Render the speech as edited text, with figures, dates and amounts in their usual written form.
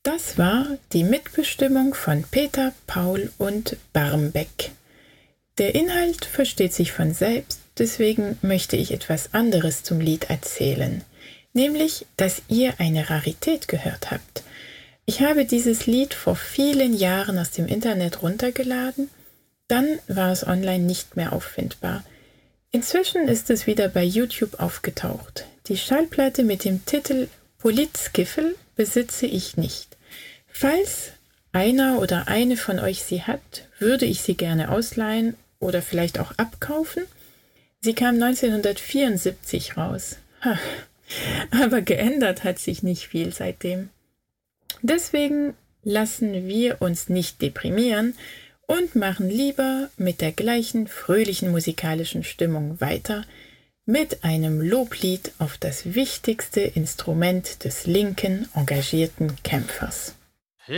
Das war die Mitbestimmung von Peter, Paul und Barmbek. Der Inhalt versteht sich von selbst, deswegen möchte ich etwas anderes zum Lied erzählen, nämlich, dass ihr eine Rarität gehört habt. Ich habe dieses Lied vor vielen Jahren aus dem Internet runtergeladen, dann war es online nicht mehr auffindbar. Inzwischen ist es wieder bei YouTube aufgetaucht. Die Schallplatte mit dem Titel Politskiffel besitze ich nicht. Falls einer oder eine von euch sie hat, würde ich sie gerne ausleihen oder vielleicht auch abkaufen. Sie kam 1974 raus. Aber geändert hat sich nicht viel seitdem. Deswegen lassen wir uns nicht deprimieren und machen lieber mit der gleichen fröhlichen musikalischen Stimmung weiter, mit einem Loblied auf das wichtigste Instrument des linken, engagierten Kämpfers.